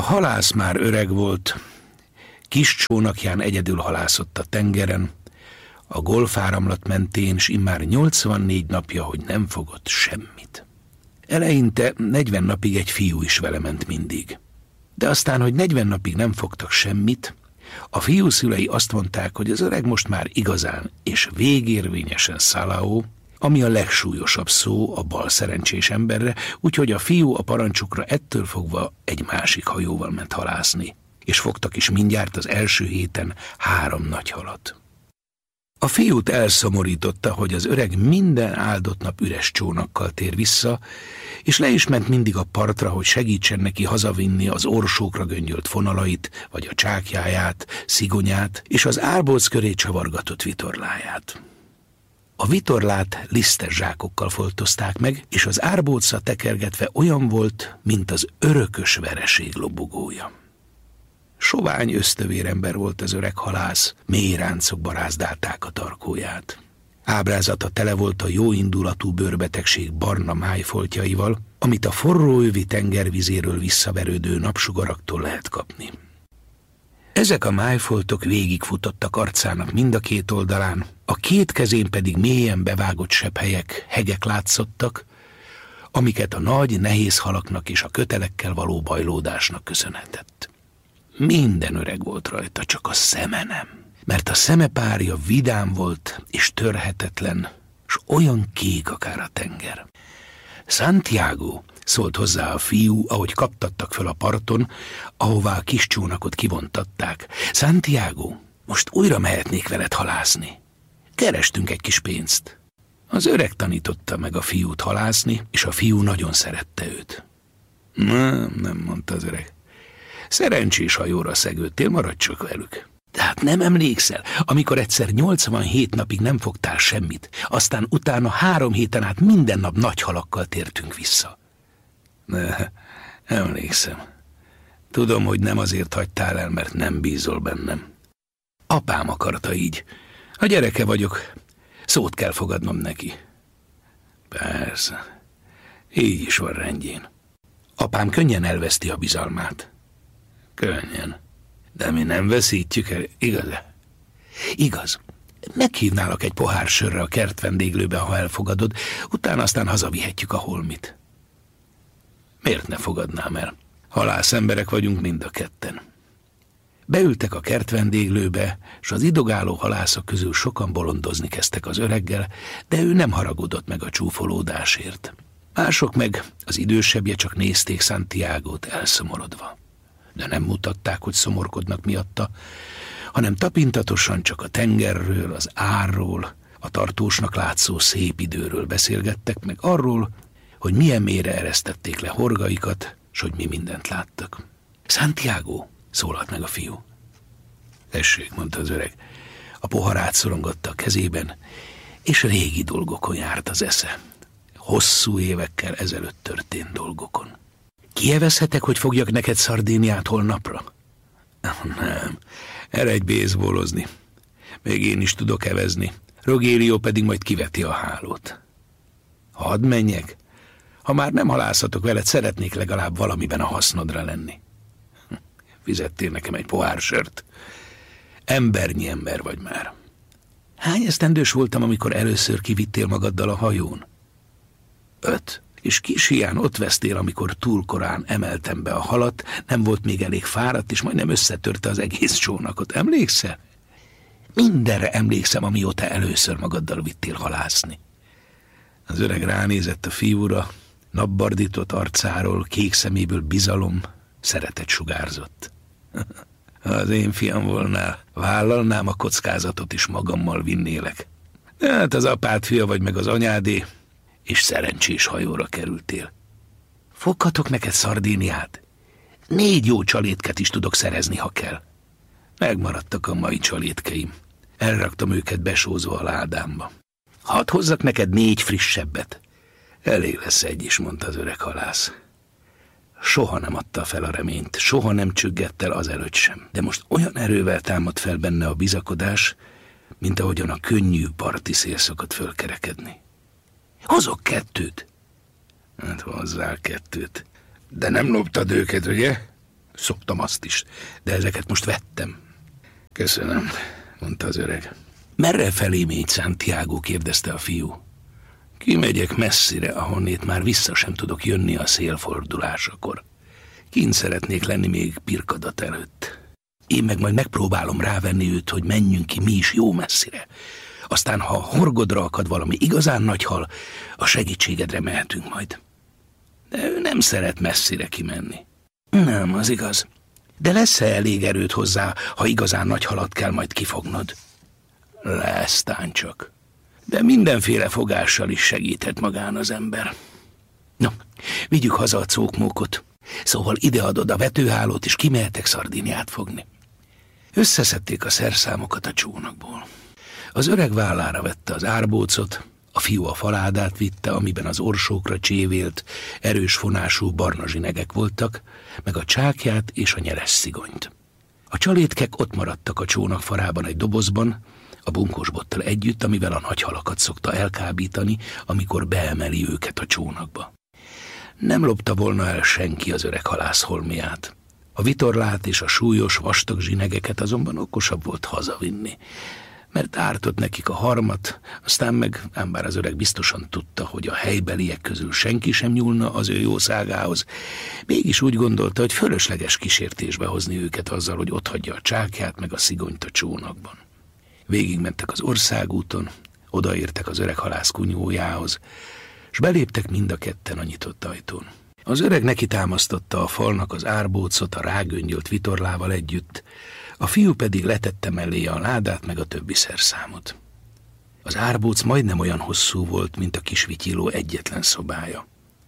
halász már öreg volt, kis csónakján egyedül halászott a tengeren, a golfáramlat mentén, s immár 84 napja, hogy nem fogott semmit. Eleinte 40 napig egy fiú is vele ment mindig. De aztán, hogy 40 napig nem fogtak semmit, a fiú szülei azt mondták, hogy az öreg most már igazán és végérvényesen szalaó, ami a legsúlyosabb szó a bal szerencsés emberre, úgyhogy a fiú a parancsukra ettől fogva egy másik hajóval ment halászni, és fogtak is mindjárt az első héten 3 nagy halat. A fiút elszomorította, hogy az öreg minden áldott nap üres csónakkal tér vissza, és le is ment mindig a partra, hogy segítsen neki hazavinni az orsókra göngyölt fonalait, vagy a csákjáját, szigonyát, és az árbóc köré csavargatott vitorláját. A vitorlát lisztes zsákokkal foltozták meg, és az árbócra tekergetve olyan volt, mint az örökös vereség lobogója. Sovány ösztövérember volt az öreg halász, mély ráncok barázdálták a tarkóját. Ábrázata tele volt a jóindulatú bőrbetegség barna májfoltjaival, amit a forró övi tengervizéről visszaverődő napsugaraktól lehet kapni. Ezek a májfoltok végigfutottak arcának mind a két oldalán, a két kezén pedig mélyen bevágott sebhelyek, hegek látszottak, amiket a nagy, nehéz halaknak és a kötelekkel való bajlódásnak köszönhetett. Minden öreg volt rajta, csak a szeme nem, mert a szemepárja vidám volt és törhetetlen, s olyan kék akár a tenger. Santiago, szólt hozzá a fiú, ahogy kaptattak föl a parton, ahová a kis csónakot kivontatták. Santiago, most újra mehetnék veled halászni. Kerestünk egy kis pénzt. Az öreg tanította meg a fiút halászni, és a fiú nagyon szerette őt. Nem, mondta az öreg. Szerencsés hajóra szegődtél, maradj csak velük. De hát nem emlékszel, amikor egyszer 87 napig nem fogtál semmit, aztán utána 3 héten át minden nap nagy halakkal tértünk vissza. Ne, emlékszem. Tudom, hogy nem azért hagytál el, mert nem bízol bennem. Apám akarta így. A gyereke vagyok, szót kell fogadnom neki. Persze, így is van rendjén. Apám könnyen elveszti a bizalmát. Könnyen. De mi nem veszítjük el, igaz-e? Igaz. Meghívnálak egy pohár sörre a kert vendéglőbe, ha elfogadod, utána aztán hazavihetjük a holmit. Miért ne fogadnám el? Halász emberek vagyunk mind a ketten. Beültek a kert vendéglőbe, s az idogáló halászok közül sokan bolondozni kezdtek az öreggel, de ő nem haragudott meg a csúfolódásért. Mások meg, az idősebbje csak nézték Santiagót elszomorodva. De nem mutatták, hogy szomorkodnak miatta, hanem tapintatosan csak a tengerről, az árról, a tartósnak látszó szép időről beszélgettek, meg arról, hogy milyen mélyre eresztették le horgaikat, s hogy mi mindent láttak. Santiago, szólalt meg a fiú. Tessék, mondta az öreg. A poharát szorongatta a kezében, és régi dolgokon járt az esze. Hosszú évekkel ezelőtt történt dolgokon. Kievezhetek, hogy fogjak neked Szardéniát holnapra? Nem, eredj bézbólozni. Még én is tudok evezni. Rogério pedig majd kiveti a hálót. Hadd menjek? Ha már nem halászatok veled, szeretnék legalább valamiben a hasznodra lenni. Fizettél nekem egy pohár sört? Embernyi ember vagy már. Hány esztendős voltam, amikor először kivittél magaddal a hajón? 5. És kis hián ott vesztél, amikor túl korán emeltem be a halat, nem volt még elég fáradt, és majdnem összetörte az egész csónakot. Emlékszel? Mindenre emlékszem, amióta először magaddal vittél halászni. Az öreg ránézett a fiúra, napbardított arcáról, kék szeméből bizalom, szeretet sugárzott. Ha az én fiam volnál, vállalnám a kockázatot is magammal vinnélek. De hát az apád fia vagy meg az anyádé, és szerencsés hajóra kerültél. Foghatok neked Szardéniát? 4 jó csalétket is tudok szerezni, ha kell. Megmaradtak a mai csalétkeim. Elraktam őket besózva a ládámba. Hadd hozzak neked 4 frissebbet. Elég lesz egy is, mondta az öreg halász. Soha nem adta fel a reményt, soha nem csüggett el azelőtt sem. De most olyan erővel támad fel benne a bizakodás, mint ahogyan a könnyű parti szél szokott fölkerekedni. Hozok 2. Hát hozzál 2. De nem loptad őket, ugye? Szoktam azt is, de ezeket most vettem. Köszönöm, mondta az öreg. Merre felé mégy, Santiago? kérdezte a fiú. Kimegyek messzire, ahonnét már vissza sem tudok jönni a szélfordulásakor. Kint szeretnék lenni még Pirkadat előtt. Én meg majd megpróbálom rávenni őt, hogy menjünk ki mi is jó messzire. Aztán, ha horgodra akad valami igazán nagy hal, a segítségedre mehetünk majd. De ő nem szeret messzire kimenni. Nem, az igaz. De lesz-e elég erőd hozzá, ha igazán nagy halat kell majd kifognod? Lesz táncsak. De mindenféle fogással is segíthet magán az ember. No, vigyük haza a cókmókot. Szóval ideadod a vetőhálót, és kimehetek Szardiniát fogni. Összeszedték a szerszámokat a csónakból. Az öreg vállára vette az árbócot, a fiú a faládát vitte, amiben az orsókra csévélt, erős fonású barna zsinegek voltak, meg a csákját és a nyeres szigonyt. A csalétkek ott maradtak a csónak farában egy dobozban, a bunkósbottal együtt, amivel a nagy halakat szokta elkábítani, amikor beemeli őket a csónakba. Nem lopta volna el senki az öreg halász holmiát. A vitorlát és a súlyos, vastag zsinegeket azonban okosabb volt hazavinni, mert ártott nekik a harmat, aztán meg, ám bár az öreg biztosan tudta, hogy a helybeliek közül senki sem nyúlna az ő jószágához, mégis úgy gondolta, hogy fölösleges kísértésbe hozni őket azzal, hogy otthagyja a csákját meg a szigonyt a csónakban. Végigmentek az országúton, odaértek az öreg halász kunyhójához, s beléptek mind a ketten a nyitott ajtón. Az öreg neki támasztotta a falnak az árbócot a rágöngyölt vitorlával együtt, a fiú pedig letette mellé a ládát meg a többi szerszámot. Az árbóc majdnem olyan hosszú volt, mint a kis vityiló egyetlen szobája.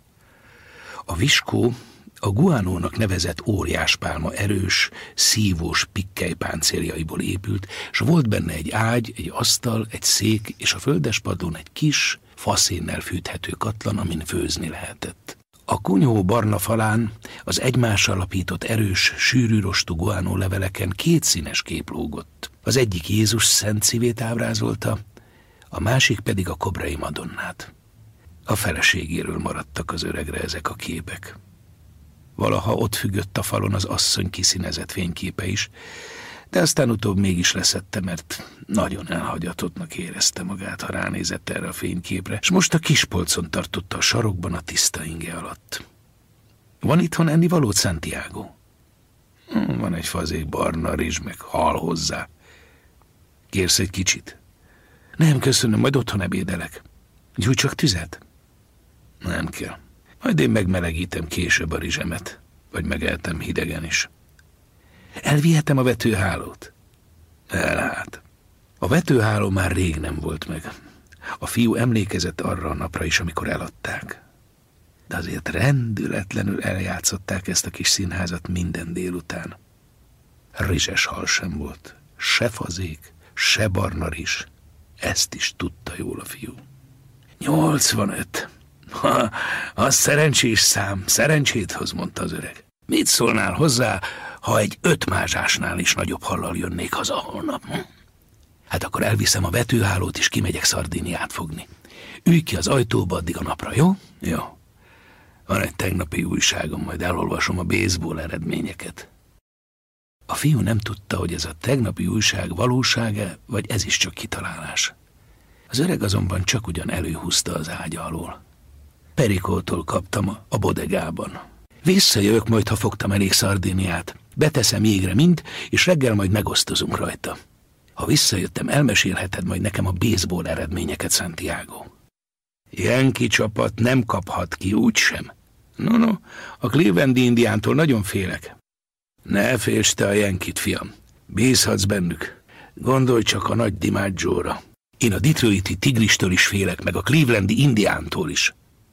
A viskó a guánónak nevezett óriáspálma erős, szívós pikkelypáncéljaiból épült, s volt benne egy ágy, egy asztal, egy szék, és a földespadlón egy kis, faszénnel fűthető katlan, amin főzni lehetett. A kunyhó barna falán az egymással alapított erős, sűrű rostú guánó leveleken két színes kép lógott. Az egyik Jézus szent szívét ábrázolta, a másik pedig a Kobrai Madonnát. A feleségéről maradtak az öregre ezek a képek. Valaha ott függött a falon az asszony kiszínezett fényképe is, de aztán utóbb mégis leszedte, mert nagyon elhagyatottnak érezte magát, ha ránézett erre a fényképre, és most a kispolcon tartotta a sarokban a tiszta inge alatt. Van itthon ennivaló, Santiago? Van egy fazék barna rizs, meg hal hozzá. Kérsz egy kicsit? Nem, köszönöm, majd otthon ebédelek. Gyújts csak tüzet? Nem kell. Majd én megmelegítem később a rizsemet, vagy megeltem hidegen is. Elvihetem a vetőhálót? Elhát. A vetőháló már rég nem volt meg. A fiú emlékezett arra a napra is, amikor eladták. De azért rendületlenül eljátszották ezt a kis színházat minden délután. Rizses hal sem volt, se fazék, se barna rizs. Ezt is tudta jól a fiú. 85. Az szerencsés szám, szerencsét hoz, mondta az öreg. Mit szólnál hozzá, ha egy 5 mázsásnál is nagyobb hallal jönnék haza holnap? Hát akkor elviszem a vetőhálót, és kimegyek Szardiniát fogni. Ülj ki az ajtóba addig a napra, jó? Jó. Van egy tegnapi újságom, majd elolvasom a baseball eredményeket. A fiú nem tudta, hogy ez a tegnapi újság valósága, vagy ez is csak kitalálás. Az öreg azonban csak ugyan előhúzta az ágya alól. Perikótól kaptam a bodegában. Visszajövök majd, ha fogtam elég Szardiniát. Beteszem jégre mind, és reggel majd megosztozunk rajta. Ha visszajöttem, elmesélheted majd nekem a baseball eredményeket, Santiago. Yankee csapat nem kaphat ki úgysem. No, a Clevelandi Indiántól nagyon félek. Ne félsz te a Yankee-t, fiam. Bízhatsz bennük. Gondolj csak a nagy DiMaggio-ra. Én a Detroiti Tigristől is félek, meg a Clevelandi Indiántól is.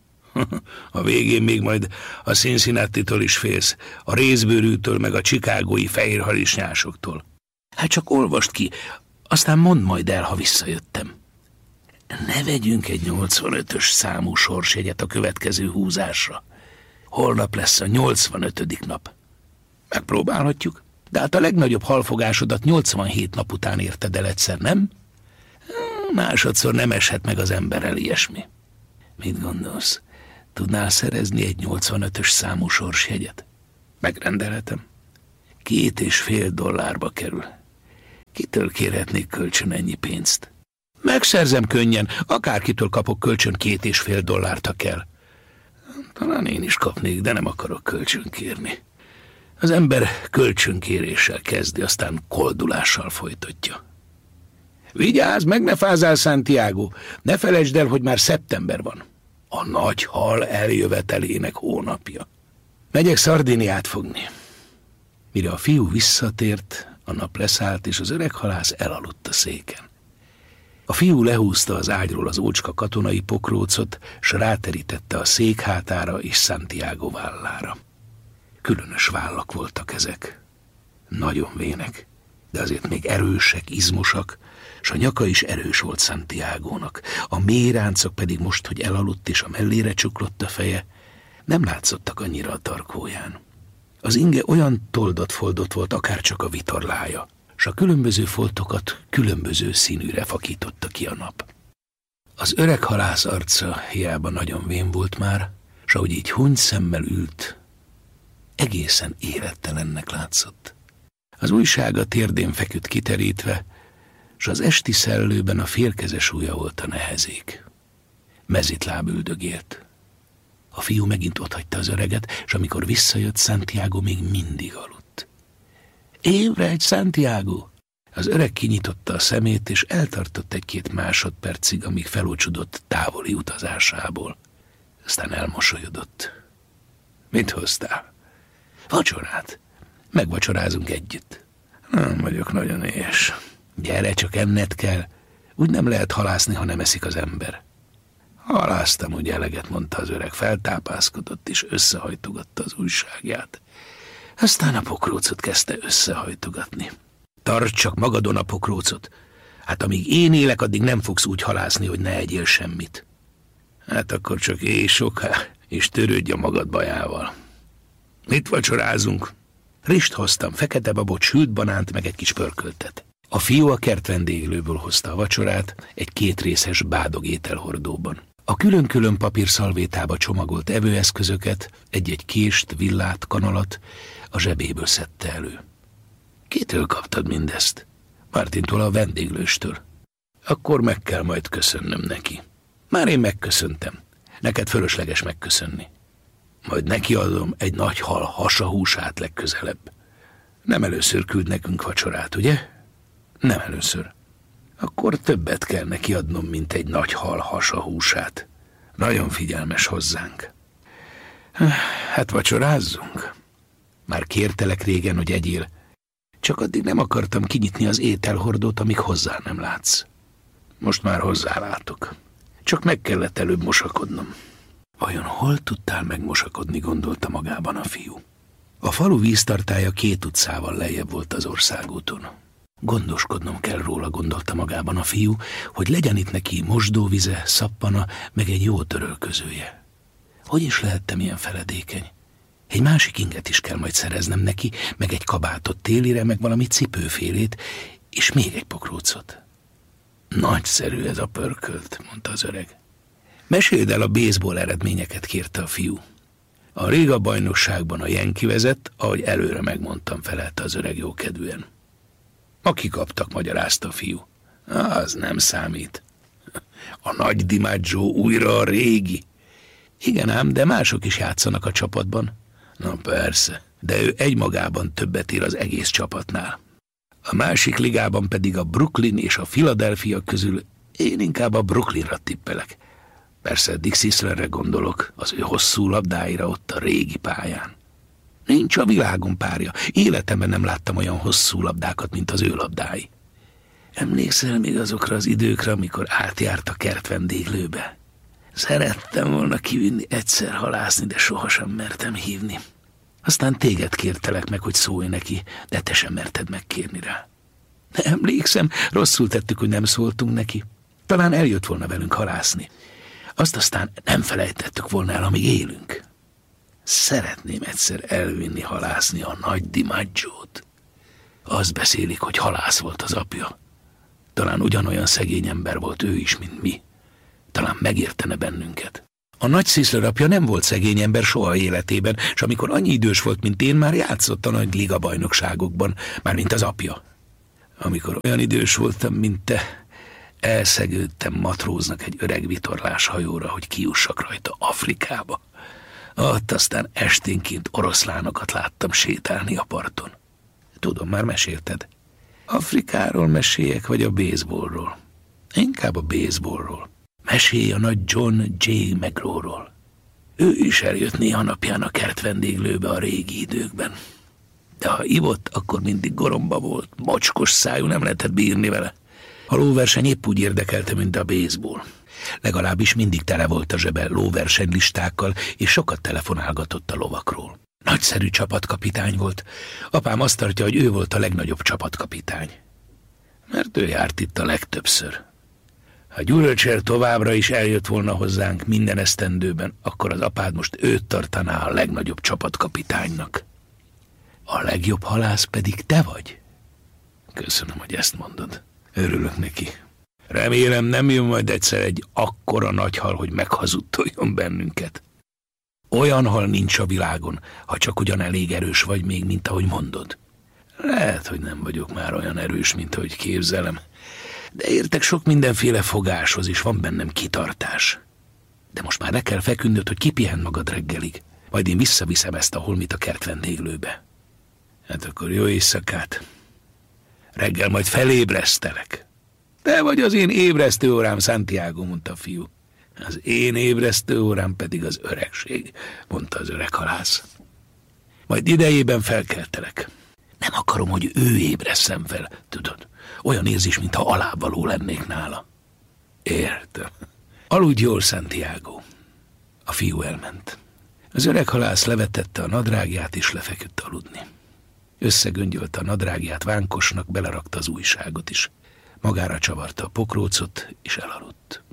A végén még majd a Cincinnati-tól is félsz, a részbőrűtől meg a chicagói fehérharisnyásoktól. Hát csak olvast ki, aztán mondd majd el, ha visszajöttem. Ne vegyünk egy 85-ös számú sorsjegyet a következő húzásra. Holnap lesz a 85. nap. Megpróbálhatjuk, de hát a legnagyobb halfogásodat 87 nap után érted el egyszer, nem? Másodszor nem eshet meg az emberrel ilyesmi. Mit gondolsz? Tudnál szerezni egy 85-ös számú sorsjegyet? Megrendelhetem. $2,5 kerül. Kitől kérhetnék kölcsön ennyi pénzt? Megszerzem könnyen, akárkitől kapok kölcsön $2,5, ha kell. Talán én is kapnék, de nem akarok kölcsön kérni. Az ember kölcsönkéréssel kezdi, aztán koldulással folytatja. Vigyázz, meg ne fázzál, Santiago! Ne felejtsd el, hogy már szeptember van. A nagy hal eljövetelének hónapja. Megyek Szardiniát fogni. Mire a fiú visszatért, a nap leszállt, és az öreg halász elaludt a széken. A fiú lehúzta az ágyról az ócska katonai pokrócot, s ráterítette a szék hátára és Santiago vállára. Különös vállak voltak ezek. Nagyon vének, de azért még erősek, izmosak, s a nyaka is erős volt Santiagónak. A mély ráncok pedig most, hogy elaludt és a mellére csuklott a feje, nem látszottak annyira a tarkóján. Az inge olyan toldott-foldott volt, akárcsak a vitorlája, s a különböző foltokat különböző színűre fakította ki a nap. Az öreg halász arca hiába nagyon vén volt már, s ahogy így huny szemmel ült, egészen élettelennek látszott. Az újság a térdén feküdt kiterítve, s az esti szellőben a félkezes ujja volt a nehezék. Mezitláb üldögélt. A fiú megint otthagyta az öreget, s amikor visszajött, Santiago még mindig aludt. Ébredj, Santiago! Az öreg kinyitotta a szemét, és eltartott 1-2 másodpercig, amíg felócsudott távoli utazásából. Aztán elmosolyodott. Mit hoztál? Vacsorát. Megvacsorázunk együtt. Nem vagyok nagyon éhes. Gyere, csak enned kell. Úgy nem lehet halászni, ha nem eszik az ember. Haláztam, úgy eleget, mondta az öreg, feltápászkodott és összehajtogatta az újságját. Aztán a pokrócot kezdte összehajtogatni. Tarts csak magadon a pokrócot. Hát amíg én élek, addig nem fogsz úgy halászni, hogy ne egyél semmit. Hát akkor csak éj soká, és törődj a magad bajával. Mit vacsorázunk? Rist hoztam, fekete babot, sült banánt, meg egy kis pörköltet. A fiú a kert vendéglőből hozta a vacsorát egy 2 részes bádog ételhordóban. A külön-külön papírszalvétába csomagolt evőeszközöket, egy-egy kést, villát, kanalat a zsebéből szedte elő. Kitől kaptad mindezt? Martintól, a vendéglőstől. Akkor meg kell majd köszönnöm neki. Már én megköszöntem. Neked fölösleges megköszönni. Majd neki adom egy nagy hal hasahúsát legközelebb. Nem először küld nekünk vacsorát, ugye? Nem először. Akkor többet kell neki adnom, mint egy nagy hal hasahúsát. Nagyon figyelmes hozzánk. Hát vacsorázzunk. Már kértelek régen, hogy egyél. Csak addig nem akartam kinyitni az ételhordót, amíg hozzá nem látsz. Most már hozzálátok. Csak meg kellett előbb mosakodnom. Vajon hol tudtál megmosakodni, gondolta magában a fiú. A falu víztartálya 2 utcával lejjebb volt az országúton. Gondoskodnom kell róla, gondolta magában a fiú, hogy legyen itt neki mosdóvize, szappana, meg egy jó törölközője. Hogy is lehettem ilyen feledékeny? Egy másik inget is kell majd szereznem neki, meg egy kabátot télire, meg valami cipőfélét, és még egy pokrócot. Nagyszerű ez a pörkölt, mondta az öreg. Meséld el a baseball eredményeket, kérte a fiú. A Réga bajnokságban a Yankee vezet, ahogy előre megmondtam, felelte az öreg jókedvűen. Aki kaptak, magyarázta a fiú. Az nem számít. A nagy DiMaggio újra a régi. Igen ám, de mások is játszanak a csapatban. Na persze, de ő egymagában többet ér az egész csapatnál. A másik ligában pedig a Brooklyn és a Philadelphia közül én inkább a Brooklynra tippelek. Persze Dick Sislerre gondolok, az ő hosszú labdáira ott a régi pályán. Nincs a világon párja. Életemben nem láttam olyan hosszú labdákat, mint az ő labdái. Emlékszel még azokra az időkre, amikor átjárt a kert vendéglőbe? Szerettem volna kivinni egyszer halászni, de sohasem mertem hívni. Aztán téged kértelek meg, hogy szólj neki, de te sem merted megkérni rá. Emlékszem, rosszul tettük, hogy nem szóltunk neki. Talán eljött volna velünk halászni. Azt aztán nem felejtettük volna el, amíg élünk. Szeretném egyszer elvinni halászni a nagy DiMaggiót. Azt beszélik, hogy halász volt az apja. Talán ugyanolyan szegény ember volt ő is, mint mi. Talán megértene bennünket. A nagyszíszlőr apja nem volt szegény ember soha életében, és amikor annyi idős volt, mint én, már játszott a nagy ligabajnokságokban, mármint az apja. Amikor olyan idős voltam, mint te, elszegődtem matróznak egy öreg vitorlás hajóra, hogy kijussak rajta Afrikába. Ott aztán esténként oroszlánokat láttam sétálni a parton. Tudom, már mesélted. Afrikáról meséljek, vagy a baseballról? Inkább a baseballról. Mesélj a nagy John J. McEnroe-ról. Ő is eljött néha napján a kertvendéglőbe a régi időkben. De ha ivott, akkor mindig goromba volt, mocskos szájú, nem lehetett bírni vele. A lóverseny épp úgy érdekelte, mint a baseball. Legalábbis mindig tele volt a zsebe lóversenylistákkal, és sokat telefonálgatott a lovakról. Nagyszerű csapatkapitány volt. Apám azt tartja, hogy ő volt a legnagyobb csapatkapitány. Mert ő járt itt a legtöbbször. Ha Gyuröcsér továbbra is eljött volna hozzánk minden esztendőben, akkor az apád most őt tartaná a legnagyobb csapatkapitánynak. A legjobb halász pedig te vagy? Köszönöm, hogy ezt mondod. Örülök neki. Remélem, nem jön majd egyszer egy akkora nagy hal, hogy meghazudtoljon bennünket. Olyan hal nincs a világon, ha csak ugyan elég erős vagy még, mint ahogy mondod. Lehet, hogy nem vagyok már olyan erős, mint ahogy képzelem, de értek sok mindenféle fogáshoz, és van bennem kitartás. De most már le kell feküdnöd, hogy kipihend magad reggelig, majd én visszaviszem ezt a holmit a kertvendéglőbe. Hát akkor jó éjszakát. Reggel majd felébresztelek. Te vagy az én ébresztő órám, Santiago, mondta a fiú. Az én ébresztő órám pedig az öregség, mondta az öreg halász. Majd idejében felkeltelek. Nem akarom, hogy ő ébresszem fel, tudod. Olyan érzés, mintha alávaló lennék nála. Értem. Aludj jól, Santiago. A fiú elment. Az öreg halász levetette a nadrágját, és lefeküdt aludni. Összegöngyölte a nadrágját vánkosnak, belerakta az újságot is. Magára csavarta a pokrócot, és elaludt.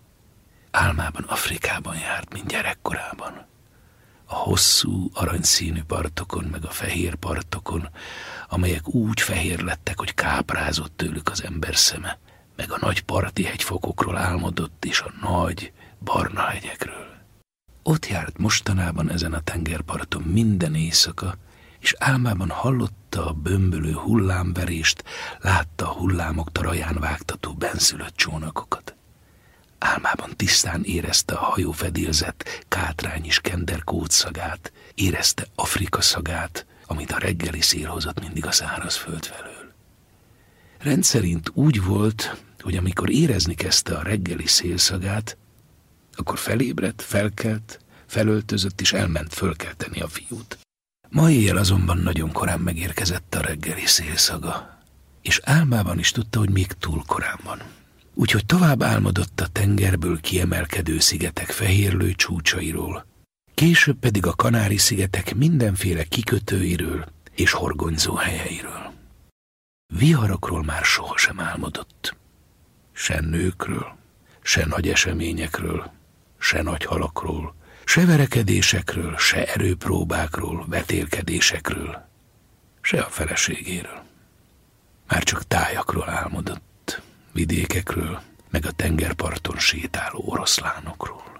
Álmában Afrikában járt, mint gyerekkorában. A hosszú, aranyszínű partokon, meg a fehér partokon, amelyek úgy fehér lettek, hogy káprázott tőlük az ember szeme, meg a nagy parti hegyfokokról álmodott, és a nagy, barna hegyekről. Ott járt mostanában ezen a tengerparton minden éjszaka, és álmában hallotta a bömbölő hullámverést, látta a hullámok taraján vágtató benszülött csónakokat. Álmában tisztán érezte a hajó fedélzett kátrány és kender kódszagát, érezte Afrika szagát, amit a reggeli szél hozott mindig a szárazföld felől. Rendszerint úgy volt, hogy amikor érezni kezdte a reggeli szélszagát, akkor felébredt, felkelt, felöltözött és elment fölkelteni a fiút. Ma éjjel azonban nagyon korán megérkezett a reggeli szélszaga, és álmában is tudta, hogy még túl korán van. Úgyhogy tovább álmodott a tengerből kiemelkedő szigetek fehérlő csúcsairól, később pedig a Kanári-szigetek mindenféle kikötőiről és horgonyzó helyeiről. Viharokról már sohasem álmodott. Se nőkről, se nagy eseményekről, se nagy halakról, se verekedésekről, se erőpróbákról, vetélkedésekről, se a feleségéről. Már csak tájakról álmodott, vidékekről, meg a tengerparton sétáló oroszlánokról.